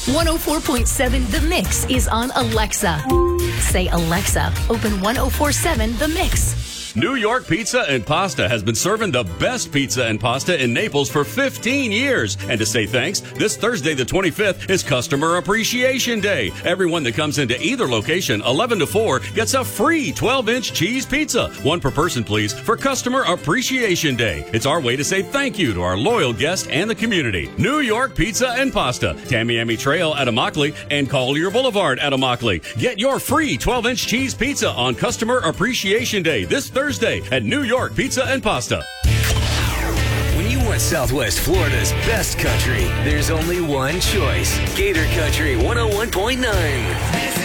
104.7 The Mix is on Alexa. Say, Alexa, open 104.7 The Mix. New York Pizza and Pasta has been serving the best pizza and pasta in Naples for 15 years. And to say thanks, this Thursday the 25th is Customer Appreciation Day. Everyone that comes into either location 11 to 4 gets a free 12-inch cheese pizza. One per person, please, for Customer Appreciation Day. It's our way to say thank you to our loyal guests and the community. New York Pizza and Pasta, Tamiami Trail at Immokalee and Collier Boulevard at Immokalee. Get your free 12-inch cheese pizza on Customer Appreciation Day this Thursday at New York Pizza and Pasta. When you want Southwest Florida's best country, there's only one choice. Gator Country 101.9.